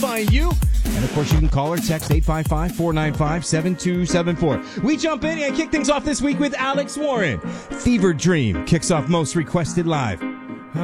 find you. And, of course, you can call or text 855-495-7274. We jump in and kick things off this week with Alex Warren. Fever Dream kicks off Most Requested Live.